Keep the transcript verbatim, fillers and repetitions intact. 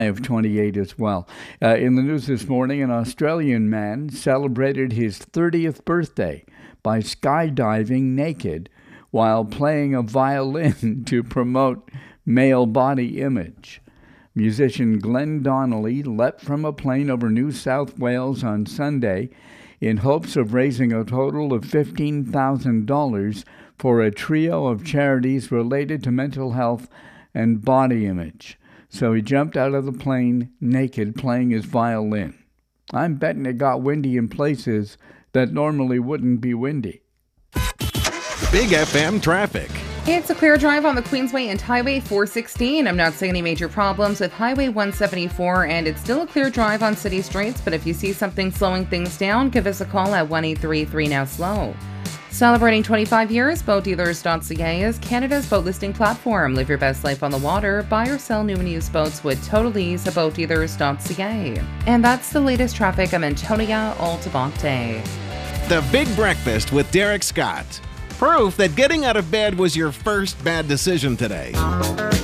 of twenty-eight as well. Uh, in the news this morning, an Australian man celebrated his thirtieth birthday by skydiving naked while playing a violin to promote male body image. Musician Glenn Donnelly leapt from a plane over New South Wales on Sunday in hopes of raising a total of fifteen thousand dollars for a trio of charities related to mental health and body image. So he jumped out of the plane naked playing his violin. I'm betting it got windy in places that normally wouldn't be windy. Big F M traffic. It's a clear drive on the Queensway and Highway four sixteen. I'm not seeing any major problems with Highway one seventy-four, and it's still a clear drive on city streets, but if you see something slowing things down, give us a call at one eight three three now slow. Celebrating twenty-five years, boat dealers dot c a is Canada's boat listing platform. Live your best life on the water. Buy or sell new and used boats with total ease at boat dealers dot c a. And that's the latest traffic. I'm Antonia Altabonte. The Big Breakfast with Derek Scott. Proof that getting out of bed was your first bad decision today.